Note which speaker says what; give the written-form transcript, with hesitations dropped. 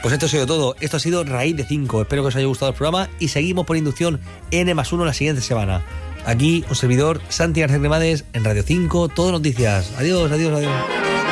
Speaker 1: Pues esto ha sido todo. Esto ha sido Raíz de 5. Espero que os haya gustado el programa y seguimos por inducción N+1 la siguiente semana. Aquí un servidor, Santi García Cremades, en Radio 5, todo noticias. Adiós, adiós, adiós.